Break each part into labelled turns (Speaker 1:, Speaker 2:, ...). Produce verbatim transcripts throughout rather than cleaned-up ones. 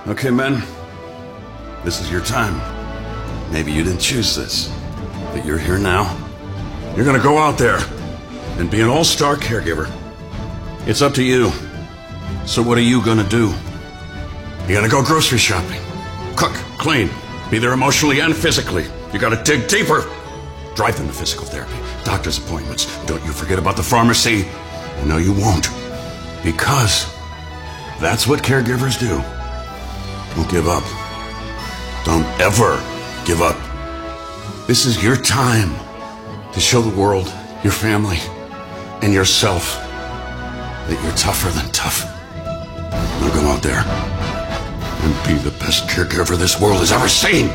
Speaker 1: Okay, men, this is your time. Maybe you didn't choose this, but you're here now. You're gonna go out there and be an all-star caregiver. It's up to you. So what are you gonna do? You're gonna go grocery shopping, cook, clean, be there emotionally and physically. You gotta dig deeper. Drive them to physical therapy, doctor's appointments. Don't you forget about the pharmacy. No, you won't. Because that's what caregivers do. Don't give up. Don't ever give up. This is your time to show the world, your family, and yourself that you're tougher than tough. Now go out there and be the best caregiver this world has ever seen.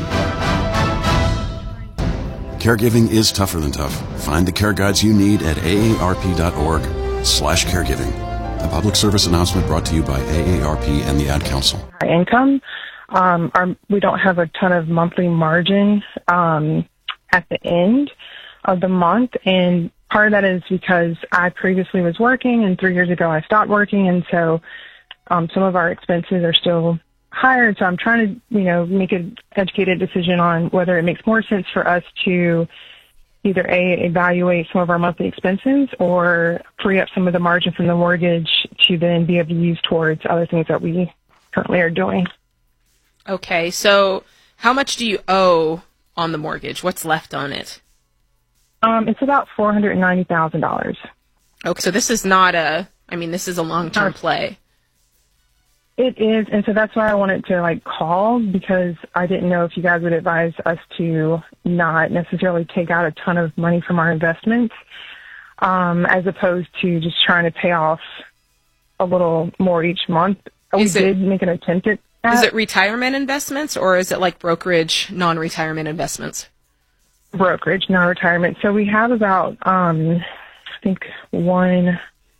Speaker 1: Caregiving is tougher than tough. Find the care guides you need at A A R P dot org slash caregiving. A public service announcement brought to you by A A R P and the Ad Council.
Speaker 2: Our income, um, our, we don't have a ton of monthly margin um, at the end of the month, and part of that is because I previously was working, and three years ago I stopped working, and so um, some of our expenses are still higher. So I'm trying to, you know, make an educated decision on whether it makes more sense for us to either A, evaluate some of our monthly expenses or free up some of the margin from the mortgage to then be able to use towards other things that we currently are doing.
Speaker 3: Okay, so how much do you owe on the mortgage? What's left on it?
Speaker 2: Um, it's about four hundred ninety thousand dollars.
Speaker 3: Okay, so this is not a, I mean, this is a long-term play.
Speaker 2: It is, and so that's why I wanted to, like, call, because I didn't know if you guys would advise us to not necessarily take out a ton of money from our investments, um, as opposed to just trying to pay off a little more each month. We
Speaker 3: Is it-
Speaker 2: did make an attempt at that.
Speaker 3: Is it retirement investments, or is it like brokerage, non-retirement investments?
Speaker 2: Brokerage, non-retirement. So we have about, um, I think, one...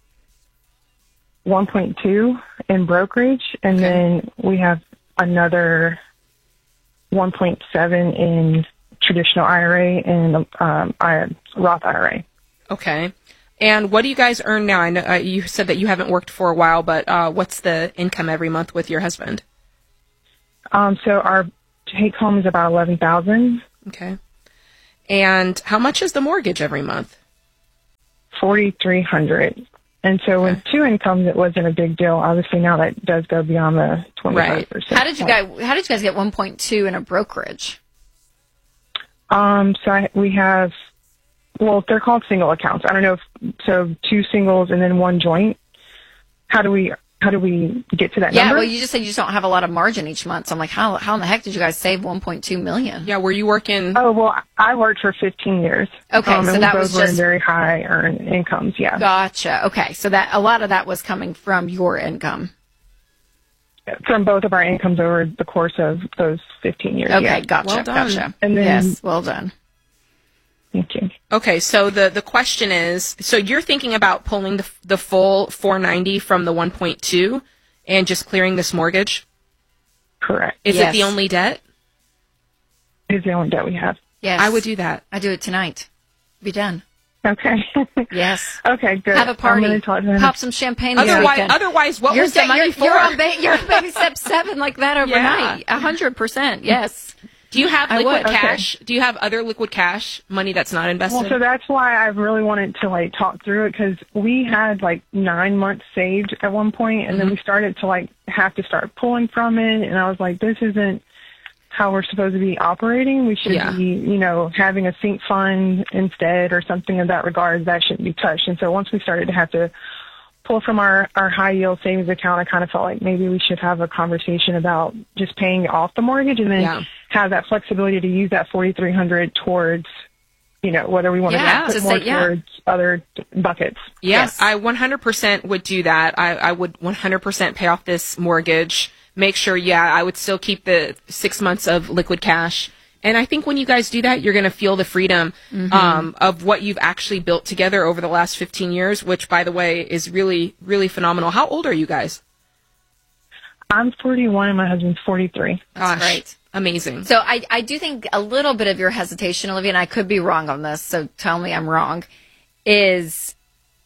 Speaker 2: one point two in brokerage, and
Speaker 3: Okay.
Speaker 2: then we have another one point seven in traditional I R A and um, I- Roth I R A.
Speaker 3: Okay. And what do you guys earn now? I know uh, you said that you haven't worked for a while, but uh, what's the income every month with your husband?
Speaker 2: Um, so our take home is about eleven thousand.
Speaker 3: Okay. And how much is the mortgage every month?
Speaker 2: Forty three hundred. And so with two incomes, it wasn't a big deal. Obviously, now that does go beyond the twenty-five percent.
Speaker 4: How did you guys? How did you guys get one point two in a brokerage?
Speaker 2: Um, so I, we have, well, they're called single accounts. I don't know if, so two singles and then one joint. How do we, how do we get to that
Speaker 4: Yeah,
Speaker 2: number?
Speaker 4: well, you just said you just don't have a lot of margin each month. So I'm like, how how in the heck did you guys save one point two million?
Speaker 3: Yeah, were you working?
Speaker 2: Oh, well, I worked for fifteen years.
Speaker 4: Okay,
Speaker 2: um,
Speaker 4: so
Speaker 2: and
Speaker 4: that
Speaker 2: we
Speaker 4: was
Speaker 2: both were in
Speaker 4: just-
Speaker 2: very high earned incomes, yeah.
Speaker 4: Gotcha. Okay, so that a lot of that was coming from your income.
Speaker 2: From both of our incomes over the course of those fifteen years,
Speaker 4: Okay,
Speaker 2: yeah.
Speaker 4: gotcha,
Speaker 3: Well done.
Speaker 4: gotcha.
Speaker 2: And then-
Speaker 4: yes, well done.
Speaker 2: Thank you.
Speaker 3: Okay, so the, the question is, so you're thinking about pulling the, the full four ninety from the one point two and just clearing this mortgage?
Speaker 2: Correct.
Speaker 3: Is
Speaker 4: Yes.
Speaker 3: it the only debt?
Speaker 2: Is the only debt we have.
Speaker 4: Yes,
Speaker 3: I would do that.
Speaker 4: I do it tonight. Be done.
Speaker 2: Okay.
Speaker 4: Yes.
Speaker 2: Okay, good.
Speaker 4: Have a
Speaker 2: I'm
Speaker 4: party.
Speaker 2: gonna talk to him.
Speaker 4: Pop some champagne. this
Speaker 3: Otherwise,
Speaker 4: weekend.
Speaker 3: otherwise, what
Speaker 4: you're
Speaker 3: was the
Speaker 4: de-
Speaker 3: money
Speaker 4: you're,
Speaker 3: for?
Speaker 4: You're on, ba- you're on baby step seven like that overnight. A hundred percent. Yes.
Speaker 3: Do you have
Speaker 4: I
Speaker 3: liquid
Speaker 4: would.
Speaker 3: cash? Do you have other liquid cash, money that's not invested?
Speaker 2: Well, so that's why I really wanted to, like, talk through it, because we had, like, nine months saved at one point, and then we started to, like, have to start pulling from it, and I was like, this isn't how we're supposed to be operating. We should
Speaker 3: Yeah.
Speaker 2: be, you know, having a sync fund instead or something of that regard. That shouldn't be touched. And so once we started to have to pull from our, our high yield savings account, I kind of felt like maybe we should have a conversation about just paying off the mortgage and then
Speaker 3: Yeah.
Speaker 2: have that flexibility to use that forty-three hundred towards, you know, whether we want
Speaker 4: Yeah,
Speaker 2: to put
Speaker 4: to
Speaker 2: more
Speaker 4: say- yeah.
Speaker 2: towards other buckets.
Speaker 3: Yes,
Speaker 4: Yes.
Speaker 3: I one hundred percent would do that. I, I would one hundred percent pay off this mortgage. Make sure, yeah, I would still keep the six months of liquid cash. And I think when you guys do that, you're going to feel the freedom
Speaker 4: Mm-hmm.
Speaker 3: um, of what you've actually built together over the last fifteen years, which, by the way, is really, really phenomenal. How old are you guys?
Speaker 2: I'm forty-one and my husband's forty-three.
Speaker 3: Gosh,
Speaker 4: great.
Speaker 3: Amazing.
Speaker 4: So I, I do think a little bit of your hesitation, Olivia, and I could be wrong on this, so tell me I'm wrong, is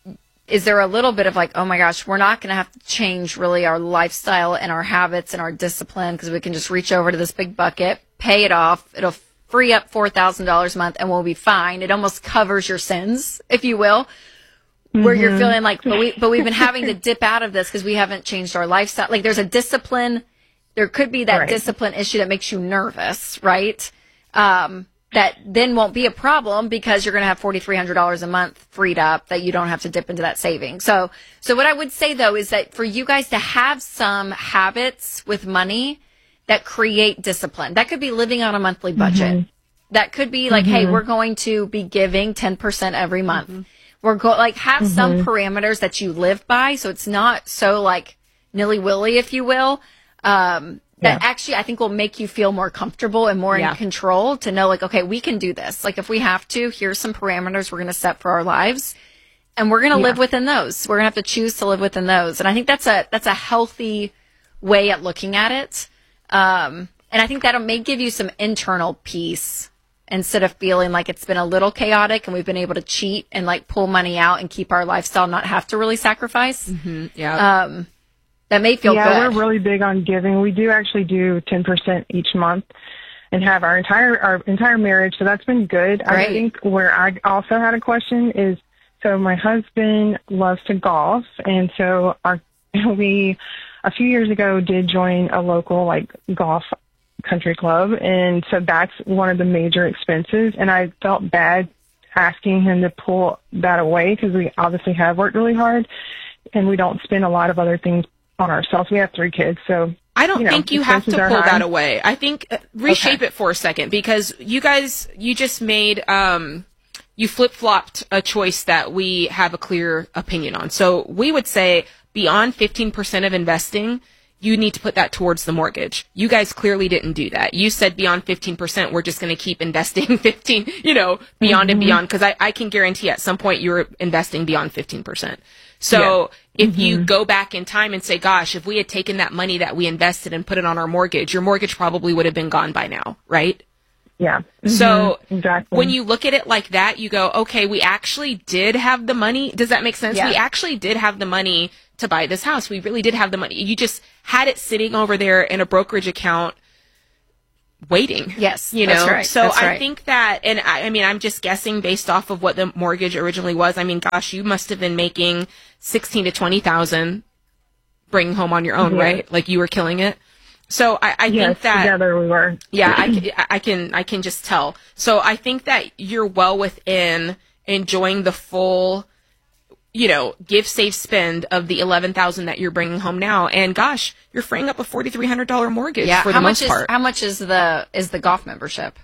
Speaker 4: is there a little bit of like, oh my gosh, we're not going to have to change really our lifestyle and our habits and our discipline because we can just reach over to this big bucket, pay it off. It'll free up four thousand dollars a month and we'll be fine. It almost covers your sins, if you will, where mm-hmm. you're feeling like, but, we, but we've been having to dip out of this because we haven't changed our lifestyle. Like there's a discipline. There could be that right. discipline issue that makes you nervous, right? Um, that then won't be a problem because you're going to have four thousand three hundred dollars a month freed up that you don't have to dip into that saving. So, so what I would say though is that for you guys to have some habits with money that create discipline, that could be living on a monthly budget. Mm-hmm. That could be like, mm-hmm. hey, we're going to be giving ten percent every month. Mm-hmm. We're go like have mm-hmm. some parameters that you live by. So it's not so like nilly willy, if you will. Um, that yeah. actually I think will make you feel more comfortable and more yeah. in control to know like, okay, we can do this. Like if we have to, here's some parameters we're going to set for our lives and we're going to yeah. live within those. We're going to have to choose to live within those. And I think that's a, that's a healthy way at looking at it. Um, and I think that may give you some internal peace instead of feeling like it's been a little chaotic and we've been able to cheat and like pull money out and keep our lifestyle, not have to really sacrifice.
Speaker 3: Mm-hmm. Yeah.
Speaker 4: Um, That may feel
Speaker 2: yeah,
Speaker 4: good.
Speaker 2: we're really big on giving. We do actually do ten percent each month and have our entire our entire marriage. So that's been good.
Speaker 4: Great.
Speaker 2: I think where I also had a question is, so my husband loves to golf. And so our, we, a few years ago, did join a local like golf country club. And so that's one of the major expenses. And I felt bad asking him to pull that away because we obviously have worked really hard and we don't spend a lot of other things on ourselves. We have three kids, so
Speaker 3: I don't
Speaker 2: you know,
Speaker 3: think you have to pull
Speaker 2: high.
Speaker 3: that away. I think uh, reshape
Speaker 2: okay.
Speaker 3: it for a second because you guys, you just made, um, you flip flopped a choice that we have a clear opinion on. So we would say beyond fifteen percent of investing, you need to put that towards the mortgage. You guys clearly didn't do that. You said beyond fifteen percent, we're just going to keep investing fifteen, you know, beyond mm-hmm. and beyond. Cause I, I can guarantee at some point you're investing beyond fifteen percent. So yeah. if mm-hmm. you go back in time and say, gosh, if we had taken that money that we invested and put it on our mortgage, your mortgage probably would have been gone by now, right?
Speaker 2: Yeah. Mm-hmm.
Speaker 3: So
Speaker 2: exactly.
Speaker 3: when you look at it like that, you go, okay, we actually did have the money. Does that make sense?
Speaker 4: Yeah.
Speaker 3: We actually did have the money to buy this house. We really did have the money. You just had it sitting over there in a brokerage account waiting.
Speaker 4: Yes,
Speaker 3: you know.
Speaker 4: that's right.
Speaker 3: So
Speaker 4: that's
Speaker 3: I
Speaker 4: right.
Speaker 3: think that, and I, I mean, I'm just guessing based off of what the mortgage originally was. I mean, gosh, you must have been making sixteen to twenty thousand, bringing home on your own, yeah. right? Like you were killing it. So I, I
Speaker 2: yes,
Speaker 3: think that
Speaker 2: together we were.
Speaker 3: Yeah, I, I can, I can just tell. So I think that you're well within enjoying the full, you know, give, save, spend of the eleven thousand that you're bringing home now. And gosh, you're freeing up a four thousand three hundred dollars mortgage
Speaker 4: yeah.
Speaker 3: for
Speaker 4: how
Speaker 3: the
Speaker 4: much
Speaker 3: most
Speaker 4: is,
Speaker 3: part.
Speaker 4: How much is the is the golf membership?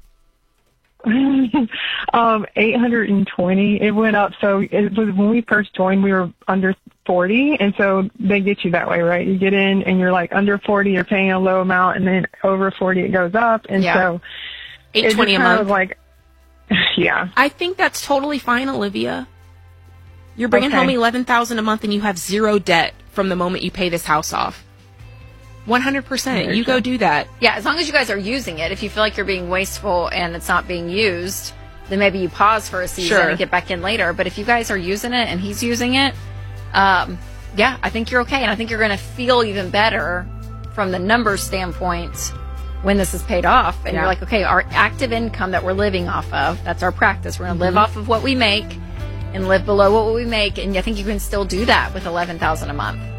Speaker 2: um, eight hundred twenty. It went up. So it was when we first joined, we were under forty. And so they get you that way, right? You get in and you're like under forty, you're paying a low amount, and then over forty, it goes up. And
Speaker 4: yeah.
Speaker 2: so
Speaker 3: eight twenty a month.
Speaker 2: Like, yeah.
Speaker 3: I think that's totally fine, Olivia. You're bringing
Speaker 2: okay.
Speaker 3: home eleven thousand dollars a month and you have zero debt from the moment you pay this house off. one hundred percent. You go do that.
Speaker 4: Yeah, as long as you guys are using it. If you feel like you're being wasteful and it's not being used, then maybe you pause for a season
Speaker 3: sure.
Speaker 4: and get back in later. But if you guys are using it and he's using it, um, yeah, I think you're okay. And I think you're going to feel even better from the numbers standpoint when this is paid off. And
Speaker 3: yeah.
Speaker 4: you're like, okay, our active income that we're living off of, that's our practice. We're going to
Speaker 3: mm-hmm.
Speaker 4: live off of what we make and live below what we make. And I think you can still do that with eleven thousand dollars a month.